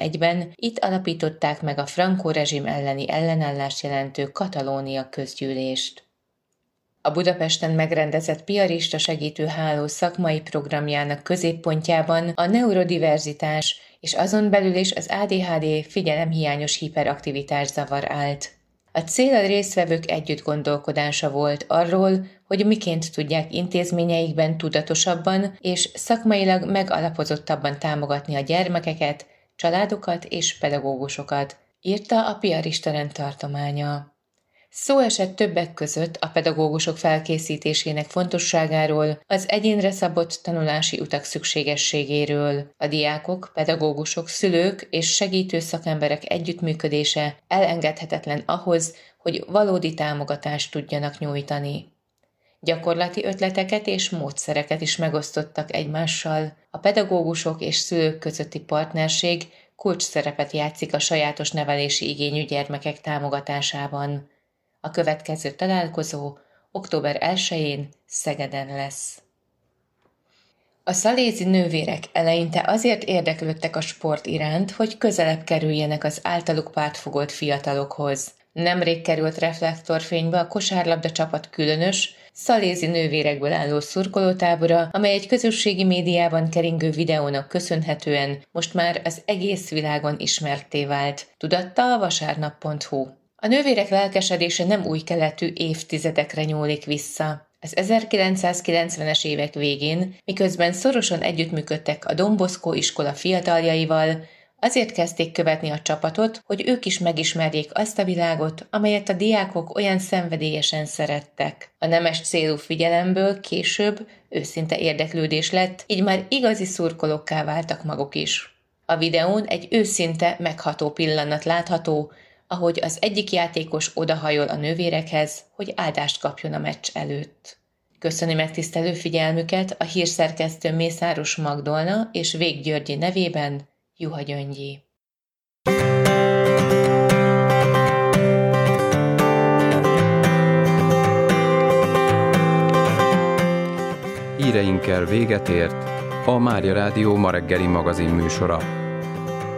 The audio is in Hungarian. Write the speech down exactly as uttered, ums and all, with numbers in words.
ezerkilencszázhetvenegyben itt alapították meg a Franco rezsim elleni ellenállást jelentő Katalónia közgyűlést. A Budapesten megrendezett piarista segítő háló szakmai programjának középpontjában a neurodiverzitás és azon belül is az á dé há dé figyelemhiányos hiperaktivitás zavar állt. A cél a résztvevők együtt gondolkodása volt arról, hogy miként tudják intézményeikben tudatosabban és szakmailag megalapozottabban támogatni a gyermekeket, családokat és pedagógusokat, írta a piarista rendtartománya. Szó esett többek között a pedagógusok felkészítésének fontosságáról, az egyénre szabott tanulási utak szükségességéről. A diákok, pedagógusok, szülők és segítő szakemberek együttműködése elengedhetetlen ahhoz, hogy valódi támogatást tudjanak nyújtani. Gyakorlati ötleteket és módszereket is megosztottak egymással. A pedagógusok és szülők közötti partnerség kulcs szerepet játszik a sajátos nevelési igényű gyermekek támogatásában. A következő találkozó október elsején Szegeden lesz. A szalézi nővérek eleinte azért érdeklődtek a sport iránt, hogy közelebb kerüljenek az általuk pártfogolt fiatalokhoz. Nemrég került reflektorfénybe a kosárlabda csapat különös, szalézi nővérekből álló szurkolótábora, amely egy közösségi médiában keringő videónak köszönhetően most már az egész világon ismertté vált, tudatta a vasárnap pont hu. A nővérek lelkesedése nem új keletű, évtizedekre nyúlik vissza. Az ezerkilencszázkilencvenes évek végén, miközben szorosan együttműködtek a Don Bosco iskola fiataljaival, azért kezdték követni a csapatot, hogy ők is megismerjék azt a világot, amelyet a diákok olyan szenvedélyesen szerettek. A nemes célú figyelemből később őszinte érdeklődés lett, így már igazi szurkolókká váltak maguk is. A videón egy őszinte, megható pillanat látható, ahogy az egyik játékos odahajol a nővérekhez, hogy áldást kapjon a meccs előtt. Köszöni megtisztelő figyelmüket a hírszerkesztő Mészáros Magdolna és Vég Györgyi nevében Juha Gyöngyi. Híreinkkel véget ért a Mária Rádió ma reggeli magazin műsora.